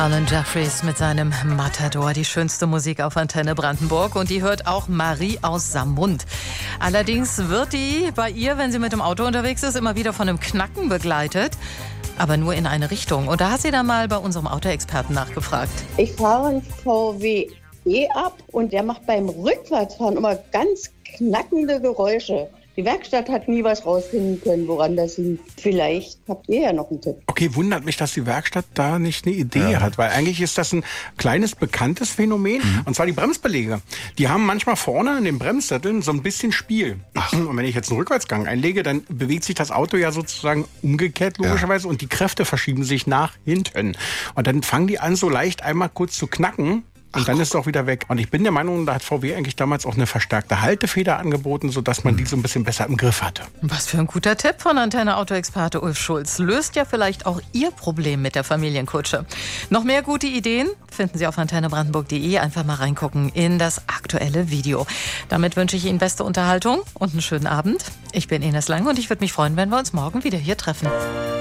Alan Jeffries mit seinem Matador, die schönste Musik auf Antenne Brandenburg. Und die hört auch Marie aus Saarmund. Allerdings wird die bei ihr, wenn sie mit dem Auto unterwegs ist, immer wieder von einem Knacken begleitet. Aber nur in eine Richtung. Und da hat sie dann mal bei unserem Autoexperten nachgefragt. Ich fahre einen VW ab und der macht beim Rückwärtsfahren immer ganz knackende Geräusche. Die Werkstatt hat nie was rausfinden können, woran das liegt. Vielleicht habt ihr ja noch einen Tipp. Okay, wundert mich, dass die Werkstatt da nicht eine Idee hat, weil eigentlich ist das ein kleines, bekanntes Phänomen, und zwar die Bremsbeläge. Die haben manchmal vorne in den Bremssätteln so ein bisschen Spiel. Und wenn ich jetzt einen Rückwärtsgang einlege, dann bewegt sich das Auto ja sozusagen umgekehrt logischerweise und die Kräfte verschieben sich nach hinten. Und dann fangen die an, so leicht einmal kurz zu knacken. Und dann ist es auch wieder weg. Und ich bin der Meinung, da hat VW eigentlich damals auch eine verstärkte Haltefeder angeboten, sodass man die so ein bisschen besser im Griff hatte. Was für ein guter Tipp von Antenne-Autoexperte Ulf Schulz. Löst ja vielleicht auch Ihr Problem mit der Familienkutsche. Noch mehr gute Ideen finden Sie auf antennebrandenburg.de. Einfach mal reingucken in das aktuelle Video. Damit wünsche ich Ihnen beste Unterhaltung und einen schönen Abend. Ich bin Ines Lang und ich würde mich freuen, wenn wir uns morgen wieder hier treffen.